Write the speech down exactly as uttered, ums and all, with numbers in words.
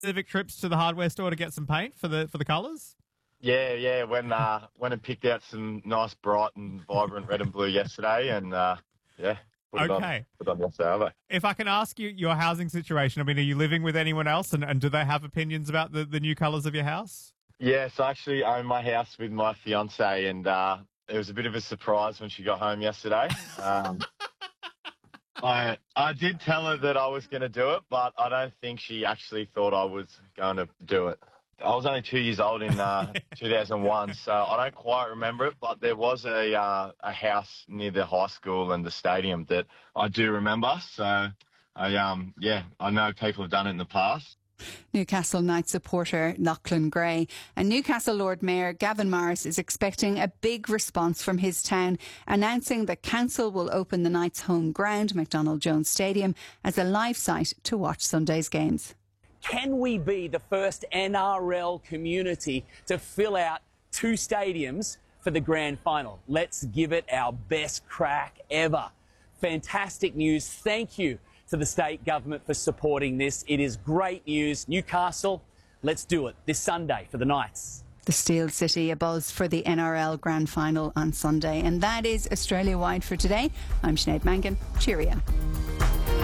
specific trips to the hardware store to get some paint for the for the colours? Yeah, yeah. When uh, went and picked out some nice, bright and vibrant red and blue yesterday, and uh, yeah, put it Okay. on, put it on yesterday. If I can ask you your housing situation, I mean, are you living with anyone else, and, and do they have opinions about the, the new colours of your house? Yeah, so I actually own my house with my fiance, and uh, it was a bit of a surprise when she got home yesterday. Um, I I did tell her that I was going to do it, but I don't think she actually thought I was going to do it. I was only two years old in uh, two thousand one, so I don't quite remember it, but there was a uh, a house near the high school and the stadium that I do remember. So, I um yeah, I know people have done it in the past. Newcastle Knights supporter Lachlan Gray. And Newcastle Lord Mayor Gavin Morris is expecting a big response from his town, announcing that council will open the Knights' home ground, McDonald Jones Stadium, as a live site to watch Sunday's games. Can we be the first N R L community to fill out two stadiums for the grand final? Let's give it our best crack ever. Fantastic news. Thank you to the state government for supporting this. It is great news. Newcastle, let's do it this Sunday for the Knights. The Steel City abuzz for the N R L Grand Final on Sunday. And that is Australia-wide for today. I'm Sinead Mangan. Cheerio.